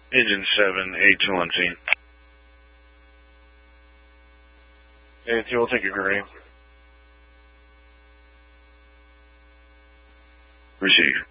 Engine 7, A2 on scene. A2 will take a gray. Receive.